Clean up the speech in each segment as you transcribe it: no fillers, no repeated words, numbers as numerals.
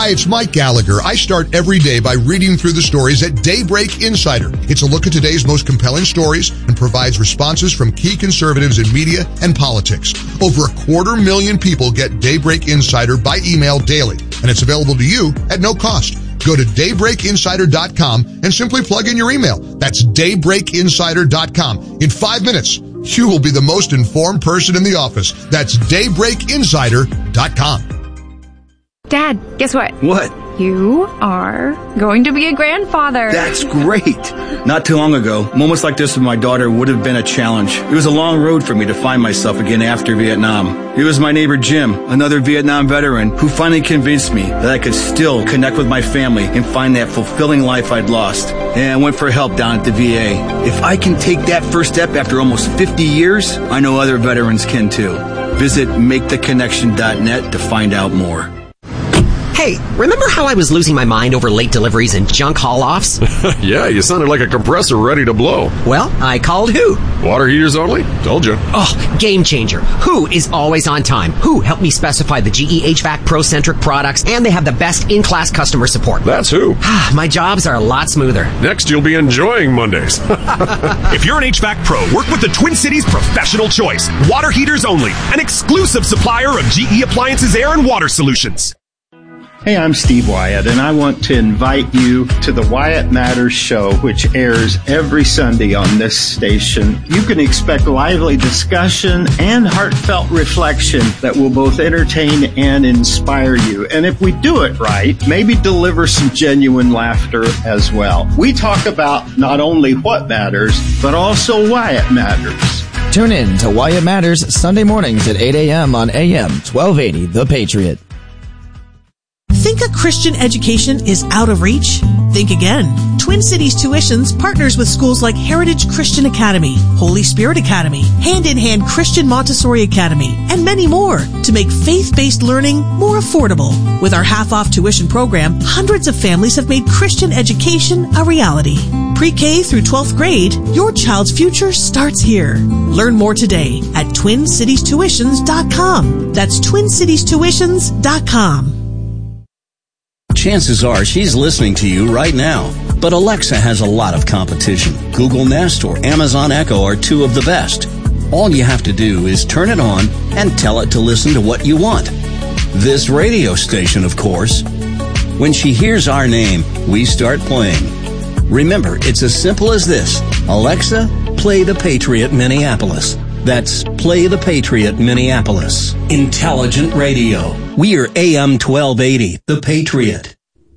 Hi, it's Mike Gallagher. I start every day by reading through the stories at Daybreak Insider. It's a look at today's most compelling stories and provides responses from key conservatives in media and politics. Over 250,000 people get Daybreak Insider by email daily, and it's available to you at no cost. Go to daybreakinsider.com and simply plug in your email. That's daybreakinsider.com. In 5 minutes, you will be the most informed person in the office. That's daybreakinsider.com. Dad, guess what? What? You are going to be a grandfather. That's great. Not too long ago, moments like this with my daughter would have been a challenge. It was a long road for me to find myself again after Vietnam. It was my neighbor Jim, another Vietnam veteran, who finally convinced me that I could still connect with my family and find that fulfilling life I'd lost. And I went for help down at the VA. If I can take that first step after almost 50 years, I know other veterans can too. Visit MakeTheConnection.net to find out more. Hey, remember how I was losing my mind over late deliveries and junk haul-offs? Yeah, you sounded like a compressor ready to blow. Well, I called Who. Water heaters only? Told you. Oh, game changer. Who is always on time. Who helped me specify the GE HVAC Pro-centric products, and they have the best in-class customer support. That's Who. My jobs are a lot smoother. Next, you'll be enjoying Mondays. If you're an HVAC pro, work with the Twin Cities Professional Choice. Water heaters only. An exclusive supplier of GE Appliances Air and Water Solutions. Hey, I'm Steve Wyatt, and I want to invite you to the Wyatt Matters Show, which airs every Sunday on this station. You can expect lively discussion and heartfelt reflection that will both entertain and inspire you. And if we do it right, maybe deliver some genuine laughter as well. We talk about not only what matters, but also why it matters. Tune in to Why It Matters Sunday mornings at 8 a.m. on AM 1280, The Patriot. Think a Christian education is out of reach? Think again. Twin Cities Tuitions partners with schools like Heritage Christian Academy, Holy Spirit Academy, Hand in Hand Christian Montessori Academy, and many more to make faith-based learning more affordable. With our half-off tuition program, hundreds of families have made Christian education a reality. Pre-K through 12th grade, your child's future starts here. Learn more today at TwinCitiesTuitions.com. That's TwinCitiesTuitions.com. Chances are she's listening to you right now. But Alexa has a lot of competition. Google Nest or Amazon Echo are two of the best. All you have to do is turn it on and tell it to listen to what you want. This radio station, of course. When she hears our name, we start playing. Remember, it's as simple as this. Alexa, play The Patriot Minneapolis. That's Play The Patriot Minneapolis. Intelligent radio. We are AM 1280, The Patriot.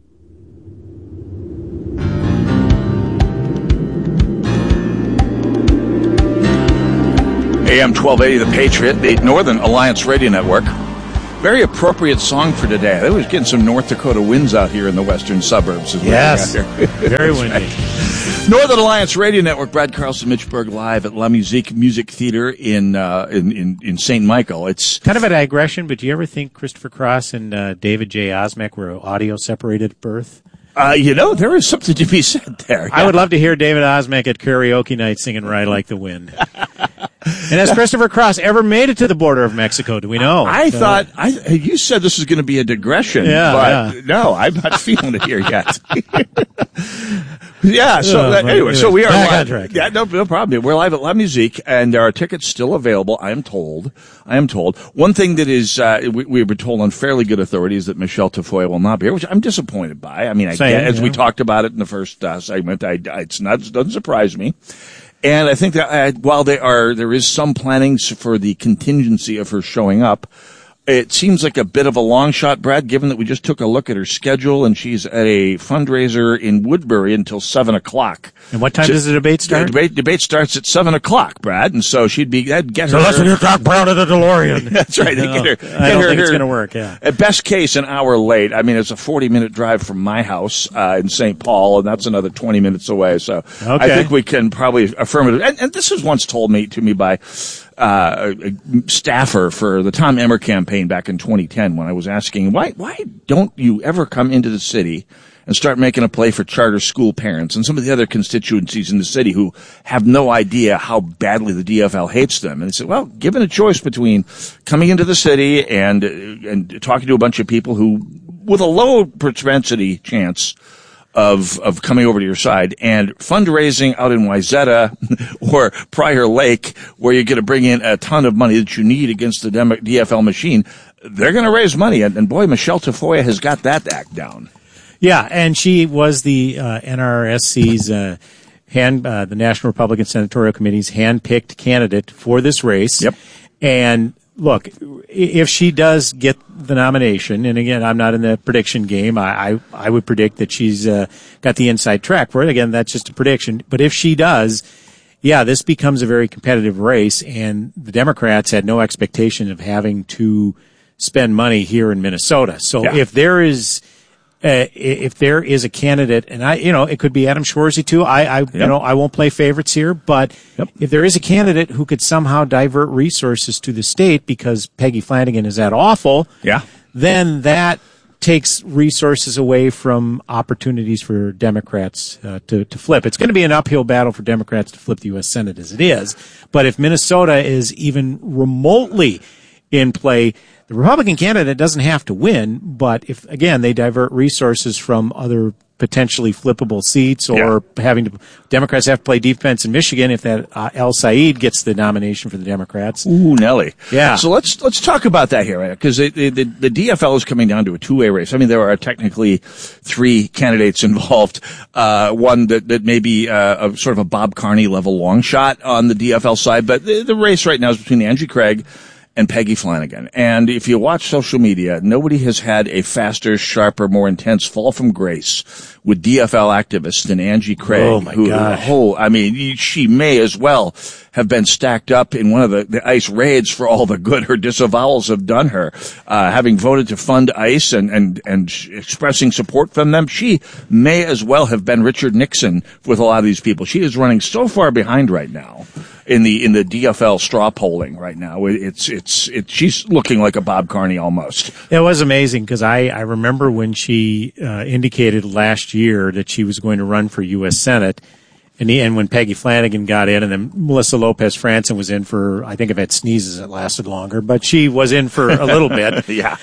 AM 1280, The Patriot, the Northern Alliance Radio Network. Very appropriate song for today. I was getting some North Dakota winds out here in the western suburbs. Yes, very windy. Right. Northern Alliance Radio Network. Brad Carlson, Mitch Berg, live at La Musique Music Theater in St. Michael. It's kind of a digression, but do you ever think Christopher Cross and David J. Osmek were audio separated at birth? There is something to be said there. Yeah. I would love to hear David Osmek at karaoke night singing Ride Like the Wind. And has Christopher Cross ever made it to the border of Mexico? Do we know? I thought you said this was going to be a digression, but no, I'm not feeling it here yet. Yeah. So anyway, so we are live. Yeah, no problem. We're live at La Musique, and there are tickets still available. I am told. One thing that is we were told on fairly good authority is that Michelle Tafoya will not be here, which I'm disappointed by. I mean, as we talked about it in the first segment, it doesn't surprise me. And I think that while there is some planning for the contingency of her showing up, it seems like a bit of a long shot, Brad, given that we just took a look at her schedule and she's at a fundraiser in Woodbury until 7:00. And what time does the debate start? Debate starts at 7:00, Brad, and so that'd get her. So that's when you talk Brown to the DeLorean. That's right. I don't think it's going to work, yeah. At best case, an hour late. I mean, it's a 40-minute drive from my house in St. Paul, and that's another 20 minutes away. So I think we can probably affirmative. And this was once told to me by a staffer for the Tom Emmer campaign back in 2010 when I was asking, why don't you ever come into the city and start making a play for charter school parents and some of the other constituencies in the city who have no idea how badly the DFL hates them? And they said, well, given a choice between coming into the city and talking to a bunch of people who with a low propensity chance of coming over to your side, and fundraising out in Wayzata or Prior Lake, where you're going to bring in a ton of money that you need against the DFL machine, they're going to raise money. And boy, Michelle Tafoya has got that act down. Yeah, and she was the NRSC's the National Republican Senatorial Committee's hand-picked candidate for this race. Yep. And look, if she does get the nomination, and again, I'm not in the prediction game, I would predict that she's got the inside track for it. Again, that's just a prediction. But if she does, yeah, this becomes a very competitive race, and the Democrats had no expectation of having to spend money here in Minnesota. So if there is a candidate, and it could be Adam Schwarzy too. I won't play favorites here, but if there is a candidate who could somehow divert resources to the state because Peggy Flanagan is that awful, then that takes resources away from opportunities for Democrats to flip. It's going to be an uphill battle for Democrats to flip the U.S. Senate as it is. But if Minnesota is even remotely in play, the Republican candidate doesn't have to win, but if, again, they divert resources from other potentially flippable seats or Democrats have to play defense in Michigan if that El Said gets the nomination for the Democrats. Ooh, Nelly. Yeah. So let's talk about that here, because the DFL is coming down to a two-way race. I mean, there are technically three candidates involved. One that may be a sort of a Bob Carney level long shot on the DFL side, but the race right now is between Angie Craig and Peggy Flanagan. And if you watch social media, nobody has had a faster, sharper, more intense fall from grace with DFL activists than Angie Craig. Oh my gosh. She may as well have been stacked up in one of the ICE raids for all the good her disavowals have done her. Having voted to fund ICE and expressing support from them, she may as well have been Richard Nixon with a lot of these people. She is running so far behind right now in the DFL straw polling right now. She's looking like a Bob Carney almost. It was amazing because I remember when she indicated last year that she was going to run for U.S. Senate, and when Peggy Flanagan got in, and then Melissa Lopez Franson was in for, I think if it sneezes, it lasted longer, but she was in for a little bit. Yeah.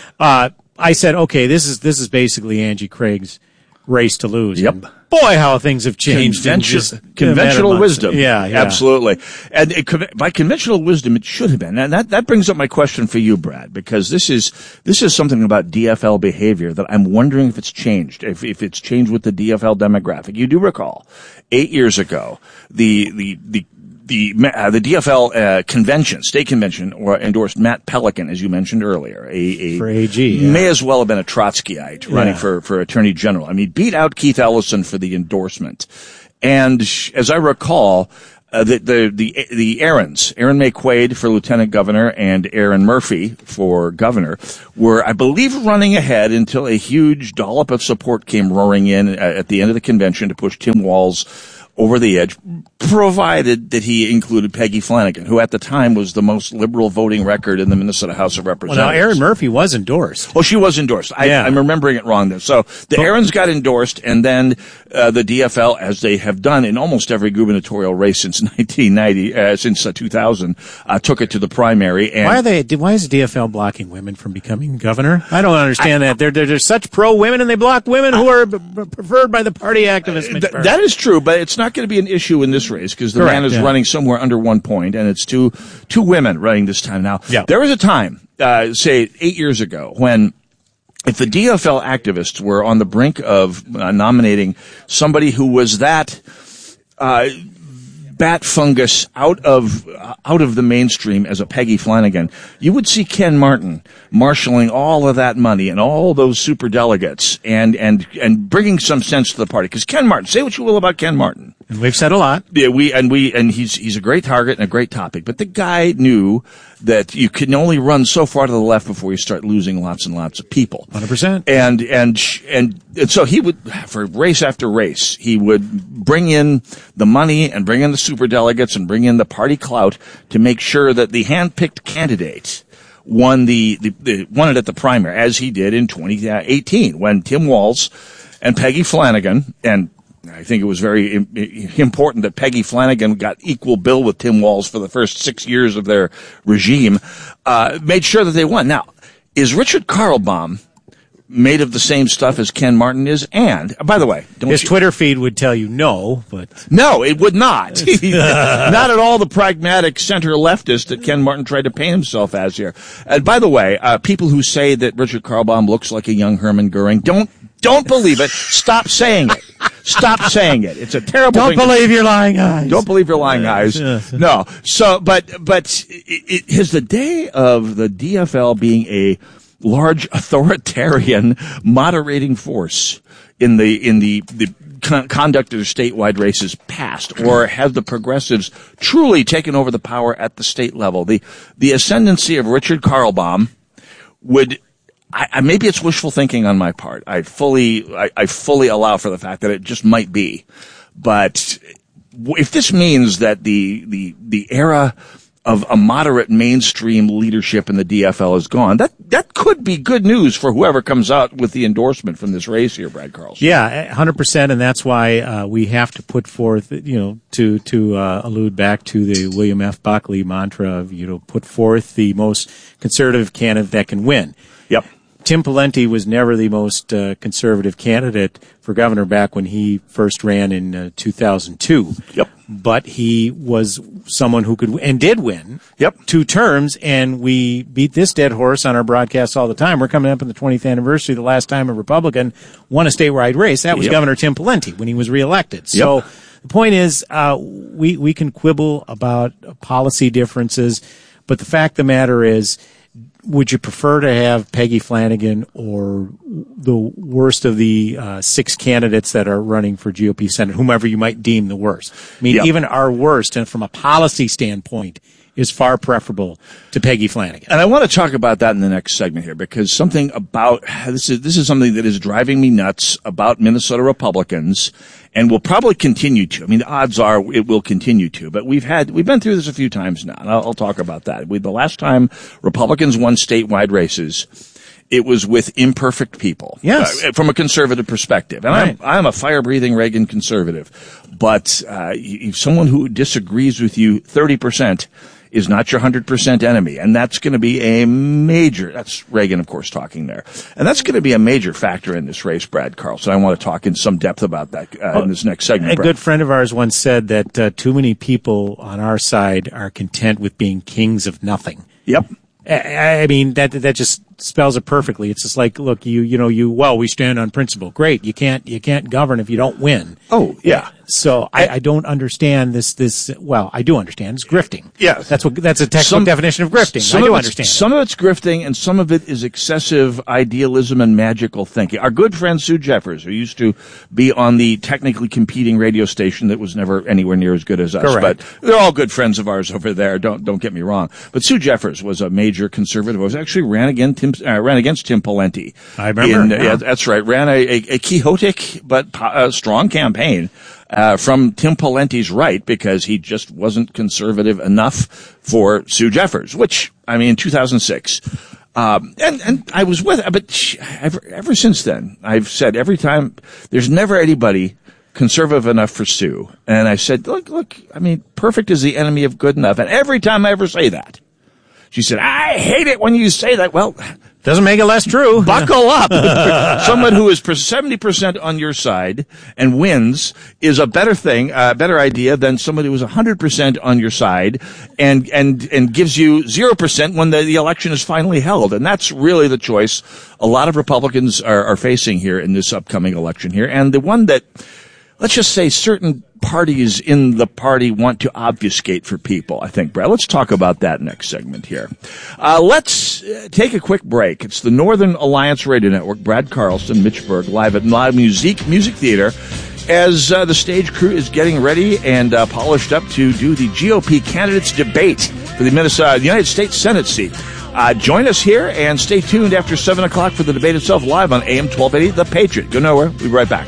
I said, okay, this is basically Angie Craig's race to lose. Yep. And boy, how things have changed. Conventional wisdom. Yeah. Absolutely. And by conventional wisdom, it should have been. And that brings up my question for you, Brad, because this is something about DFL behavior that I'm wondering if it's changed, if it's changed with the DFL demographic. You do recall 8 years ago, the DFL convention, state convention, endorsed Matt Pelican, as you mentioned earlier, for AG. May as well have been a Trotskyite running for Attorney General. I mean, beat out Keith Ellison for the endorsement. And as I recall, the Aarons, Aaron May Quaid for Lieutenant Governor and Aaron Murphy for Governor, were, I believe, running ahead until a huge dollop of support came roaring in at the end of the convention to push Tim Walz over the edge, provided that he included Peggy Flanagan, who at the time was the most liberal voting record in the Minnesota House of Representatives. Well, now Aaron Murphy was endorsed. Oh, she was endorsed. I'm remembering it wrong then. So the Aarons got endorsed, and then the DFL, as they have done in almost every gubernatorial race since 1990, since 2000, took it to the primary. And why is DFL blocking women from becoming governor? I don't understand that. They're such pro-women, and they block women who are preferred by the party activists. That is true, but it's not going to be an issue in this race because the man is running somewhere under 1 point, and it's two women running this time. Now, there was a time, say 8 years ago, when if the DFL activists were on the brink of nominating somebody who was that bat fungus out of the mainstream as a Peggy Flanagan, you would see Ken Martin marshaling all of that money and all those super delegates and bringing some sense to the party. Because Ken Martin, say what you will about Ken Martin, and we've said a lot. Yeah, he's a great target and a great topic. But the guy knew that you can only run so far to the left before you start losing lots and lots of people. 100%. And so he would, for race after race, he would bring in the money and bring in the superdelegates and bring in the party clout to make sure that the hand-picked candidate won won it at the primary, as he did in 2018 when Tim Walz and Peggy Flanagan, and I think it was very important that Peggy Flanagan got equal bill with Tim Walz for the first 6 years of their regime, made sure that they won. Now, is Richard Karlbaum made of the same stuff as Ken Martin is? And, by the way, his Twitter feed would tell you no, but... No, it would not. Not at all the pragmatic center leftist that Ken Martin tried to paint himself as here. And by the way, people who say that Richard Karlbaum looks like a young Hermann Goering, don't believe it. Stop saying it. Stop saying it. It's a terrible thing. Don't believe your lying eyes. Don't believe your lying eyes. No. So, but it is the day of the DFL being a large authoritarian moderating force in the conduct of the statewide races past, or have the progressives truly taken over the power at the state level? The ascendancy of Richard Karlbaum would, maybe it's wishful thinking on my part. I fully allow for the fact that it just might be. But if this means that the era of a moderate mainstream leadership in the DFL is gone, that could be good news for whoever comes out with the endorsement from this race here, Brad Carlson. Yeah, 100%, and that's why we have to put forth, to allude back to the William F. Buckley mantra of, put forth the most conservative candidate that can win. Yep. Tim Pawlenty was never the most conservative candidate for governor back when he first ran in 2002. Yep. But he was someone who could and did win. Yep. 2 terms, and we beat this dead horse on our broadcasts all the time. We're coming up on the 20th anniversary. The last time a Republican won a statewide race, that was Governor Tim Pawlenty when he was reelected. So the point is, we can quibble about policy differences, but the fact of the matter is, would you prefer to have Peggy Flanagan or the worst of the 6 candidates that are running for GOP Senate, whomever you might deem the worst? I mean, even our worst, and from a policy standpoint, is far preferable to Peggy Flanagan. And I want to talk about that in the next segment here, because something about this is something that is driving me nuts about Minnesota Republicans, and will probably continue to. I mean, the odds are it will continue to. But we've been through this a few times now, and I'll talk about that. The last time Republicans won statewide races, it was with imperfect people. Yes. From a conservative perspective. And right. I'm a fire-breathing Reagan conservative. But if someone who disagrees with you 30% is not your 100% enemy. And that's going to be that's Reagan, of course, talking there. And that's going to be a major factor in this race, Brad Carlson. I want to talk in some depth about that in this next segment. A good friend of ours once said that too many people on our side are content with being kings of nothing. Yep. I mean, that just spells it perfectly. It's just like, look, we stand on principle. Great. You can't govern if you don't win. Oh, yeah. So I don't understand this. Well, I do understand. It's grifting. Yeah. That's a textbook definition of grifting. I do understand. Some of it's grifting, and some of it is excessive idealism and magical thinking. Our good friend Sue Jeffers, who used to be on the technically competing radio station that was never anywhere near as good as us. Correct. But they're all good friends of ours over there. Don't get me wrong. But Sue Jeffers was a major conservative. Was actually ran against Tim Pawlenty. I remember. Yeah, that's right. Ran a quixotic but strong campaign from Tim Pawlenty's right, because he just wasn't conservative enough for Sue Jeffers, which, I mean, in 2006. And I was with her, but ever since then, I've said every time, there's never anybody conservative enough for Sue. And I said, look, I mean, perfect is the enemy of good enough. And every time I ever say that, she said, I hate it when you say that. Well, doesn't make it less true. Buckle up. Someone who is 70% on your side and wins is a better thing, better idea than somebody who is 100% on your side and gives you 0% when the election is finally held. And that's really the choice a lot of Republicans are facing here in this upcoming election here. And the one that, let's just say, certain parties in the party want to obfuscate for people, I think, Brad. Let's talk about that next segment here. Let's take a quick break. It's the Northern Alliance Radio Network. Brad Carlson, Mitch Berg, live at Live Music Theater, as the stage crew is getting ready and polished up to do the GOP candidates debate for the United States Senate seat. Join us here and stay tuned after 7 o'clock for the debate itself, live on AM 1280, The Patriot. Go nowhere. We'll be right back.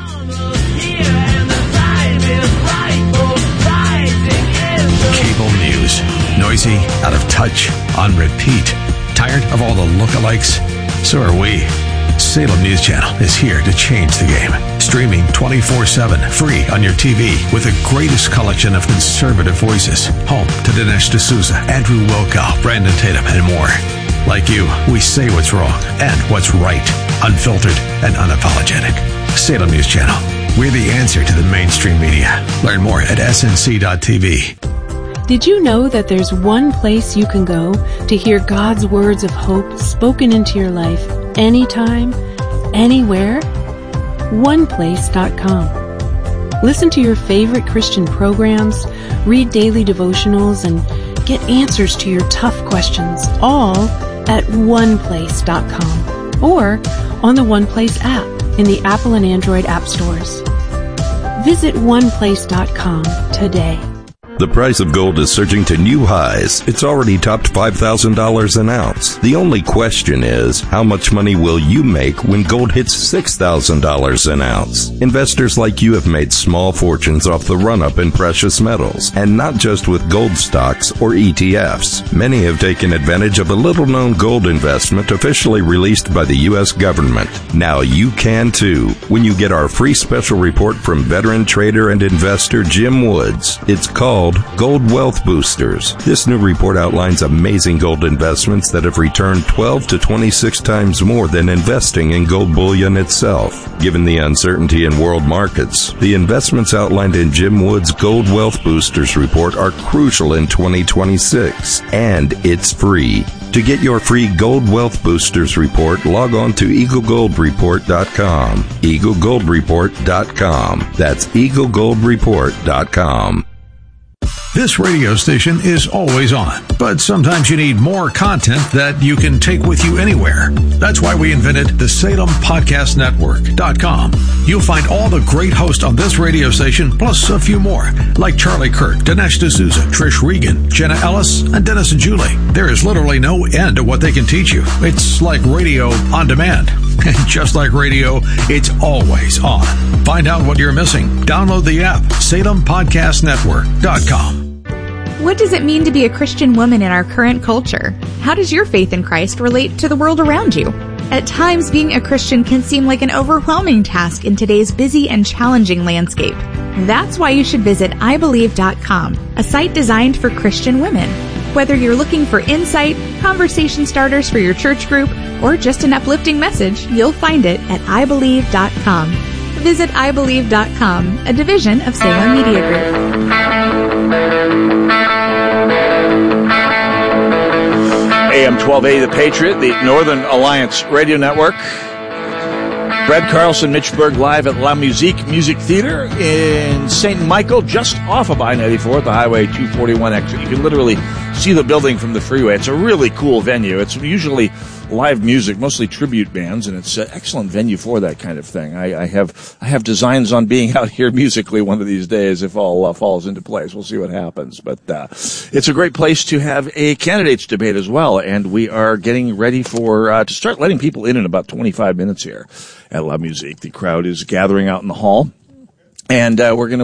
Cable news. Noisy, out of touch, on repeat. Tired of all the lookalikes? So are we. Salem News Channel is here to change the game. Streaming 24/7, free on your TV, with the greatest collection of conservative voices. Home to Dinesh D'Souza, Andrew Wilkow, Brandon Tatum, and more. Like you, we say what's wrong and what's right. unfiltered and unapologetic. Salem News Channel. We're the answer to the mainstream media. Learn more at snc.tv. Did you know that there's one place you can go to hear God's words of hope spoken into your life anytime, anywhere? OnePlace.com. Listen to your favorite Christian programs, read daily devotionals, and get answers to your tough questions, all at OnePlace.com or on the OnePlace app in the Apple and Android app stores. Visit OnePlace.com today. The price of gold is surging to new highs. It's already topped $5,000 an ounce. The only question is, how much money will you make when gold hits $6,000 an ounce? Investors like you have made small fortunes off the run-up in precious metals, and not just with gold stocks or ETFs. Many have taken advantage of a little-known gold investment officially released by the U.S. government. Now you can too, when you get our free special report from veteran trader and investor Jim Woods. It's called Gold Wealth Boosters. This new report outlines amazing gold investments that have returned 12 to 26 times more than investing in gold bullion itself. Given the uncertainty in world markets, the investments outlined in Jim Wood's Gold Wealth Boosters report are crucial in 2026, and it's free. To get your free Gold Wealth Boosters report, log on to EagleGoldReport.com. EagleGoldReport.com. That's EagleGoldReport.com. This radio station is always on, but sometimes you need more content that you can take with you anywhere. That's why we invented the SalemPodcastNetwork.com. You'll find all the great hosts on this radio station, plus a few more, like Charlie Kirk, Dinesh D'Souza, Trish Regan, Jenna Ellis, and Dennis and Julie. There is literally no end to what they can teach you. It's like radio on demand. And just like radio, it's always on. Find out what you're missing. Download the app, SalemPodcastNetwork.com. What does it mean to be a Christian woman in our current culture? How does your faith in Christ relate to the world around you? At times, being a Christian can seem like an overwhelming task in today's busy and challenging landscape. That's why you should visit iBelieve.com, a site designed for Christian women. Whether you're looking for insight, conversation starters for your church group, or just an uplifting message, you'll find it at iBelieve.com. Visit iBelieve.com, a division of Salem Media Group. AM 1280, The Patriot, the Northern Alliance Radio Network. Brad Carlson, Mitch Berg, live at La Musique Music Theater in St. Michael, just off of I-94 at the Highway 241 exit. You can literally see the building from the freeway. It's a really cool venue. It's usually live music, mostly tribute bands, and it's an excellent venue for that kind of thing. I have designs on being out here musically one of these days if all falls into place. We'll see what happens. But it's a great place to have a candidates debate as well, and we are getting ready for to start letting people in about 25 minutes here at La Musique. The crowd is gathering out in the hall, and we're going to